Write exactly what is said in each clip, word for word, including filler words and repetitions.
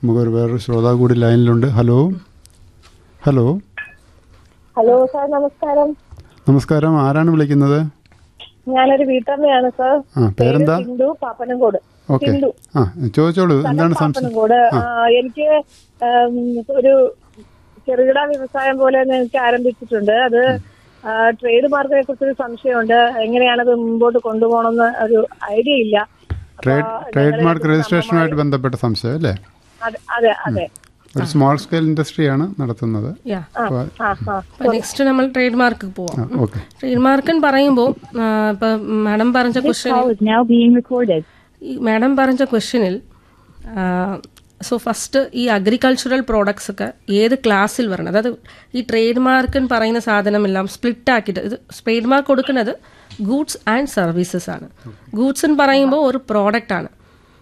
നമുക്കൊരു വേറൊരു ശ്രോതാവ് കൂടി ലൈനിലുണ്ട്. ഹലോ ഹലോ ഹലോ സാർ, നമസ്കാരം. നമസ്കാരം. ആരാണ് വിളിക്കുന്നത്? ഞാനൊരു വീട്ടമ്മയാണ് സാർ. ആ, പേരെന്താ? ഹിന്ദു, പാപ്പനംകോട്. ഓക്കെ. ആ, ചോദിച്ചോളൂ, എന്താണ് സംശയം? പാപ്പനംകോട്. എനിക്ക് ഒരു ചെറുകിട വ്യവസായം പോലെ എനിക്ക് ആരംഭിച്ചിട്ടുണ്ട്. അത് ട്രേഡ് മാർക്കിനെ കുറിച്ചൊരു സംശയമുണ്ട്. എങ്ങനെയാണത് മുമ്പോട്ട് കൊണ്ടുപോകണമെന്ന് ഒരു ഐഡിയ ഇല്ല. ട്രേഡ് മാർക്ക് രജിസ്ട്രേഷനുമായിട്ട് ബന്ധപ്പെട്ട സംശയം അല്ലേ? അതെ അതെ. ഒരു സ്മോൾ സ്കെയിൽ ഇൻഡസ്ട്രിയാണ് നടത്തുന്നത്. നെക്സ്റ്റ് നമ്മൾ ട്രേഡ് മാർക്ക് പോവാം. ട്രേഡ് മാർക്ക് എന്ന് പറയുമ്പോൾ ഇപ്പൊ മാഡം പറഞ്ഞ ക്വസ്റ്റ്യൻ മാഡം പറഞ്ഞ ക്വസ്റ്റ്യനിൽ സോ ഫസ്റ്റ് ഈ അഗ്രികൾച്ചറൽ പ്രോഡക്ട്സ് ഒക്കെ ഏത് ക്ലാസ്സിൽ വരണം, അതായത് ഈ ട്രേഡ് മാർക്ക് എന്ന് പറയുന്ന സാധനമെല്ലാം സ്പ്ലിറ്റ് ആക്കിയിട്ട് ഇത് ട്രേഡ് മാർക്ക് കൊടുക്കുന്നത് ഗൂഡ്സ് ആൻഡ് സർവീസസ് ആണ്. ഗൂഡ്സ് എന്ന് പറയുമ്പോൾ ഒരു പ്രോഡക്റ്റ് ആണ്.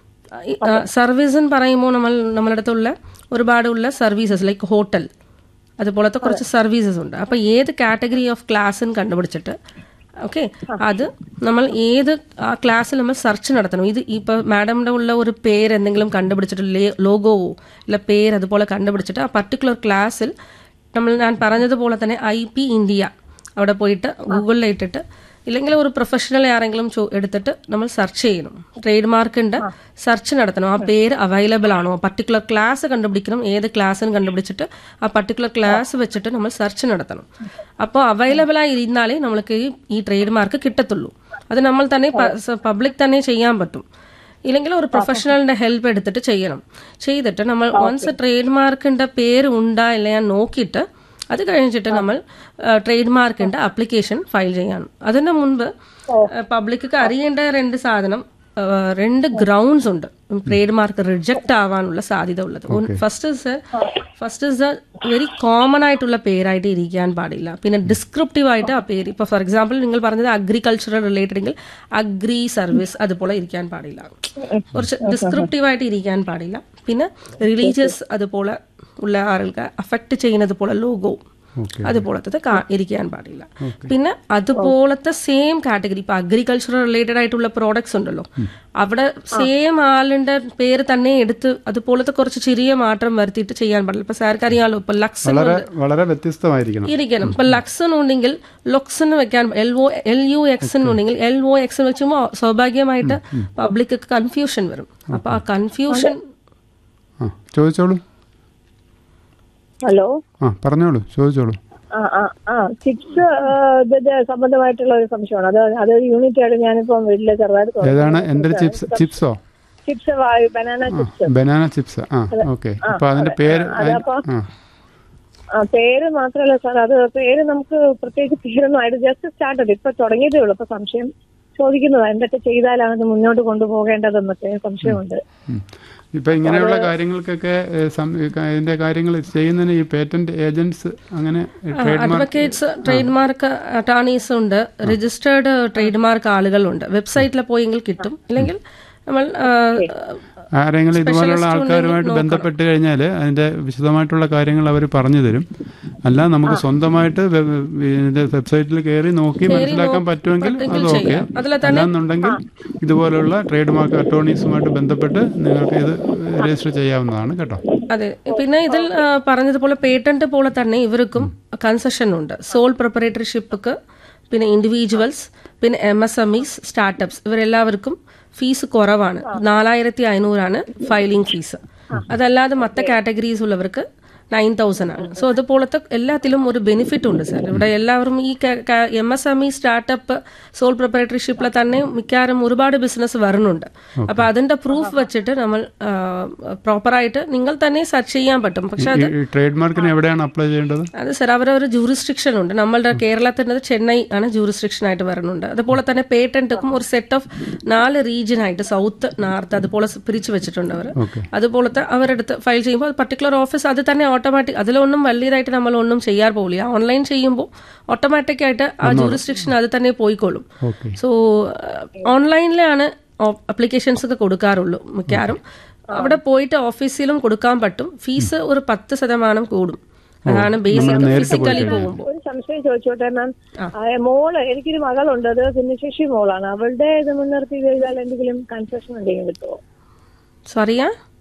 സർവീസ് എന്ന് പറയുമ്പോൾ നമ്മൾ നമ്മുടെ അടുത്തുള്ള ഒരുപാടുള്ള സർവീസസ് ലൈക്ക് ഹോട്ടൽ അതുപോലത്തെ കുറച്ച് സർവീസസ് ഉണ്ട്. അപ്പോൾ ഏത് കാറ്റഗറി ഓഫ് ക്ലാസ് കണ്ടുപിടിച്ചിട്ട് ഓക്കെ അത് നമ്മൾ ഏത് ആ ക്ലാസ്സിൽ നമ്മൾ സെർച്ച് നടത്തണം. ഇത് ഇപ്പോൾ മാഡമിൻ്റെ ഉള്ള ഒരു പേര് എന്തെങ്കിലും കണ്ടുപിടിച്ചിട്ട് ലോഗോവോ ഇല്ല പേര് അതുപോലെ കണ്ടുപിടിച്ചിട്ട് ആ പർട്ടിക്കുലർ ക്ലാസ്സിൽ നമ്മൾ ഞാൻ പറഞ്ഞതുപോലെ തന്നെ ഐ പി ഇന്ത്യ അവിടെ പോയിട്ട് ഗൂഗിളിൽ ഇട്ടിട്ട് ഇല്ലെങ്കിൽ ഒരു പ്രൊഫഷണൽ ആരെങ്കിലും എടുത്തിട്ട് നമ്മൾ സെർച്ച് ചെയ്യണം. ട്രേഡ് മാർക്കിൻ്റെ സെർച്ച് നടത്തണം. ആ പേര് അവൈലബിൾ ആണോ, പർട്ടിക്കുലർ ക്ലാസ് കണ്ടുപിടിക്കണം. ഏത് ക്ലാസ്സിന് കണ്ടുപിടിച്ചിട്ട് ആ പർട്ടിക്കുലർ ക്ലാസ് വെച്ചിട്ട് നമ്മൾ സെർച്ച് നടത്തണം. അപ്പോൾ അവൈലബിൾ ആയി ഇരുന്നാലേ നമ്മൾക്ക് ഈ ട്രേഡ് മാർക്ക് കിട്ടത്തുള്ളൂ. അത് നമ്മൾ തന്നെ പബ്ലിക് തന്നെ ചെയ്യാൻ പറ്റും. ഇല്ലെങ്കിൽ ഒരു പ്രൊഫഷണലിന്റെ ഹെൽപ്പ് എടുത്തിട്ട് ചെയ്യണം. ചെയ്തിട്ട് നമ്മൾ വൺസ് ട്രേഡ് മാർക്കിൻ്റെ പേര് ഉണ്ടാ ഇല്ല ഞാൻ നോക്കിയിട്ട് അത് കഴിഞ്ഞിട്ട് നമ്മൾ ട്രേഡ് മാർക്കിന്റെ ആപ്ലിക്കേഷൻ ഫയൽ ചെയ്യണം. അതിന് മുൻപ് പബ്ലിക്ക് അറിയേണ്ട രണ്ട് സാധനം രണ്ട് ഗ്രൗണ്ട്സ് ഉണ്ട് ട്രേഡ് മാർക്ക് റിജക്റ്റ് ആവാനുള്ള സാധ്യത ഉള്ളത്. First is first is very common ആയിട്ടുള്ള പേരായിട്ട് ഇരിക്കാൻ പാടില്ല. പിന്നെ ഡിസ്ക്രിപ്റ്റീവ് ആയിട്ട് ആ പേര് ഇപ്പോൾ ഫോർ എക്സാമ്പിൾ നിങ്ങൾ പറഞ്ഞത് അഗ്രികൾച്ചറൽ റിലേറ്റഡ് എങ്കിൽ അഗ്രി സർവീസ് അതുപോലെ ഇരിക്കാൻ പാടില്ല. കുറച്ച് ഡിസ്ക്രിപ്റ്റീവ് ആയിട്ട് ഇരിക്കാൻ പാടില്ല. പിന്നെ റിലീജിയസ് അതുപോലെ ഉള്ള ആളുകൾക്ക് അഫക്റ്റ് ചെയ്യുന്നത് പോലെ ലോഗോ അതുപോലത്തെ ഇരിക്കാൻ പാടില്ല. പിന്നെ അതുപോലത്തെ സെയിം കാറ്റഗറി ഇപ്പൊ അഗ്രികൾച്ചറൽ റിലേറ്റഡ് ആയിട്ടുള്ള പ്രോഡക്ട്സ് ഉണ്ടല്ലോ, അവിടെ സെയിം ആളിന്റെ പേര് തന്നെ എടുത്ത് അതുപോലത്തെ കുറച്ച് ചെറിയ മാറ്റം വരുത്തിയിട്ട് ചെയ്യാൻ പാടില്ല. ഇപ്പൊ സാർക്ക് അറിയാലോ, ഇപ്പൊ ലക്സ് വളരെ വ്യത്യസ്തമായിരിക്കണം ഇരിക്കണം. ഇപ്പൊ ലക്സ് ഉണ്ടെങ്കിൽ ലൊക്സ് വെക്കാൻ L O L U X ഉണ്ടെങ്കിൽ എൽ ഒ എക്സ് വെച്ചുമ്പോൾ സ്വാഭാവികമായിട്ട് പബ്ലിക് കൺഫ്യൂഷൻ വരും. അപ്പൊ ആ കൺഫ്യൂഷൻ ചോദിച്ചോളൂ. ഹലോ, ആ പറഞ്ഞോളൂ, ചോദിച്ചോളൂ. ആ ആ ആ ചിപ്സ് ഇതിന്റെ സംബന്ധമായിട്ടുള്ള ഒരു സംശയമാണ്. അത് അതൊരു യൂണിറ്റ് ആയിട്ട് ഞാനിപ്പോ വീട്ടിലെ ചെറുതായിട്ട് ഏതാണ് എന്റെ chips ചിപ്സോ chips banana chips banana chips ആ ഓക്കെ. അപ്പൊ അതിന്റെ പേര് ആ പേര് മാത്രമല്ല സാർ, അത് പേര് നമുക്ക് പ്രത്യേകിച്ച് പേരൊന്നും ആയിട്ട് ജസ്റ്റ് സ്റ്റാർട്ട് ഇപ്പൊ തുടങ്ങിയതേ ഉള്ളൂ. അപ്പൊ സംശയം ചോദിക്കുന്നതാ എന്തൊക്കെ ചെയ്താലാണ് ഇത് മുന്നോട്ട് കൊണ്ടുപോകേണ്ടതെന്നൊക്കെ സംശയമുണ്ട്. ഇപ്പൊ ഇങ്ങനെയുള്ള കാര്യങ്ങൾക്കൊക്കെ ഇതിന്റെ കാര്യങ്ങൾ ചെയ്യുന്നതിന് ഈ പേറ്റന്റ് ഏജന്റ്സ് അങ്ങനെ അഡ്വക്കേറ്റ്സ് ട്രേഡ് മാർക്ക് അറ്റോർണീസ് ഉണ്ട്, രജിസ്റ്റേർഡ് ട്രേഡ് മാർക്ക് ആളുകളുണ്ട്. വെബ്സൈറ്റിൽ പോയെങ്കിൽ കിട്ടും. അല്ലെങ്കിൽ നമ്മൾ ആരെങ്കിലും ഇതുപോലുള്ള ആൾക്കാരുമായിട്ട് ബന്ധപ്പെട്ട് കഴിഞ്ഞാൽ അതിന്റെ വിശദമായിട്ടുള്ള കാര്യങ്ങൾ അവർ പറഞ്ഞു തരും. അല്ല നമുക്ക് സ്വന്തമായിട്ട് വെബ്സൈറ്റിൽ കയറി നോക്കി മനസ്സിലാക്കാൻ പറ്റുമെങ്കിൽ അത് ഓക്കെ. അല്ലാന്നുണ്ടെങ്കിൽ ഇതുപോലുള്ള ട്രേഡ് മാർക്ക് അറ്റോർണീസുമായിട്ട് ബന്ധപ്പെട്ട് നിങ്ങൾക്ക് ഇത് രജിസ്റ്റർ ചെയ്യാവുന്നതാണ് കേട്ടോ. അതെ. പിന്നെ ഇതിൽ പറഞ്ഞതുപോലെ പേറ്റന്റ് പോലെ തന്നെ ഇവർക്കും കൺസെഷൻ ഉണ്ട്. സോൾ പ്രൊപ്പറേറ്റർഷിപ്പ്, പിന്നെ ഇൻഡിവിജ്വൽസ്, പിന്നെ M S M is, startups ഇവരെല്ലാവർക്കും fees കുറവാണ്. നാലായിരത്തി അഞ്ഞൂറാണ് ഫയലിംഗ് ഫീസ്. അതല്ലാതെ മറ്റ് കാറ്റഗറീസ് ഉള്ളവർക്ക് നയൻ തൗസൻഡ് ആണ്. സോ അതുപോലത്തെ എല്ലാത്തിലും ഒരു ബെനിഫിറ്റ് ഉണ്ട് സാർ. ഇവിടെ എല്ലാവരും ഈ M S M E startup soul പ്രൊപ്പറേറ്റർഷിപ്പിൽ തന്നെ മിക്കവാറും ഒരുപാട് ബിസിനസ് വരുന്നുണ്ട്. അപ്പൊ അതിന്റെ പ്രൂഫ് വെച്ചിട്ട് നമ്മൾ പ്രോപ്പറായിട്ട് നിങ്ങൾ തന്നെ സെർച്ച് ചെയ്യാൻ പറ്റും. പക്ഷെ അത് ട്രേഡ് മാർക്കിന് എവിടെയാണ് അപ്ലൈ ചെയ്യേണ്ടത്? അത് സാർ അവരൊരു ജൂറിസ്ട്രിക്ഷൻ ഉണ്ട്. നമ്മളുടെ കേരളത്തിൻ്റെ ചെന്നൈ ആണ് ജൂറിസ്ട്രിക്ഷൻ ആയിട്ട് വരുന്നുണ്ട്. അതുപോലെ തന്നെ പേറ്റന്റും ഒരു സെറ്റ് ഓഫ് നാല് റീജിയൻ ആയിട്ട് സൗത്ത് നോർത്ത് അതുപോലെ പിരിച്ചു വെച്ചിട്ടുണ്ട് അവർ. അതുപോലത്തെ അവരെടുത്ത് ഫയൽ ചെയ്യുമ്പോൾ പർട്ടിക്കുലർ ഓഫീസ് അത് തന്നെ ഓട്ടോമാറ്റിക് അതിലൊന്നും വലിയതായിട്ട് നമ്മൾ ഒന്നും ചെയ്യാൻ പോകില്ല. ഓൺലൈൻ ചെയ്യുമ്പോൾ ഓട്ടോമാറ്റിക് ആയിട്ട് ആ ജൂറിസ്ട്രിക്ഷൻ അത് തന്നെ പോയിക്കോളും. സോ ഓൺലൈനിലാണ് അപ്ലിക്കേഷൻസ് ഒക്കെ കൊടുക്കാറുള്ളൂ മിക്കവാറും. അവിടെ പോയിട്ട് ഓഫീസിലും കൊടുക്കാൻ പറ്റും. ഫീസ് ഒരു പത്ത് ശതമാനം കൂടും. അതാണ് ബേസിക് ഫിസിക്കലി പോകുമ്പോൾ. ഒരു സംശയം ചോദിച്ചോട്ടെ മാം, മോള് എനിക്കൊരു മകളുണ്ട്, അത് ഭിന്നശേഷി മോളാണ്. അവളുടെ ഇത് മുൻനിർത്തി ചെയ്താൽ എന്തെങ്കിലും കൺസെഷൻ എന്തെങ്കിലും കിട്ടുമോ? സോറിയാ